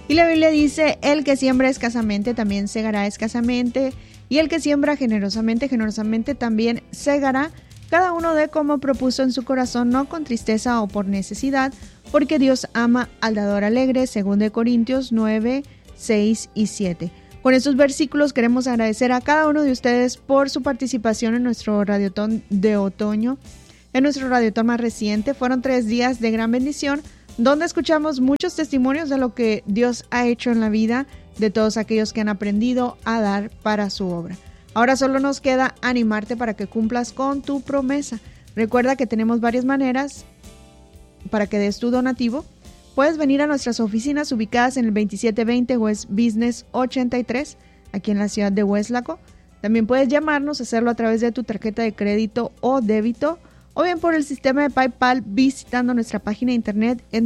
Y la Biblia dice, el que siembra escasamente también segará escasamente, y el que siembra generosamente, generosamente también segará. Cada uno dé como propuso en su corazón, no con tristeza o por necesidad, porque Dios ama al dador alegre, 2 Corintios 9, 6 y 7. Con estos versículos queremos agradecer a cada uno de ustedes por su participación en nuestro Radiotón de otoño. En nuestro Radiotón más reciente fueron 3 días de gran bendición, donde escuchamos muchos testimonios de lo que Dios ha hecho en la vida de todos aquellos que han aprendido a dar para su obra. Ahora solo nos queda animarte para que cumplas con tu promesa. Recuerda que tenemos varias maneras para que des tu donativo. Puedes venir a nuestras oficinas ubicadas en el 2720 West Business 83, aquí en la ciudad de Weslaco. También puedes llamarnos, hacerlo a través de tu tarjeta de crédito o débito, o bien por el sistema de PayPal visitando nuestra página de internet en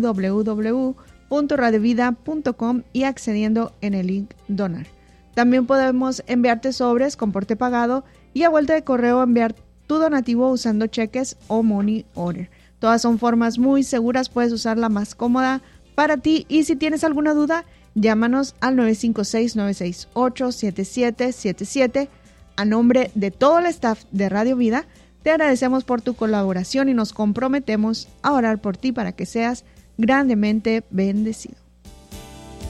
www.radiovida.com y accediendo en el link Donar. También podemos enviarte sobres con porte pagado y a vuelta de correo enviar tu donativo usando cheques o money order. Todas son formas muy seguras, puedes usar la más cómoda para ti, y si tienes alguna duda, llámanos al 956-968-7777. A nombre de todo el staff de Radio Vida, te agradecemos por tu colaboración y nos comprometemos a orar por ti para que seas grandemente bendecido.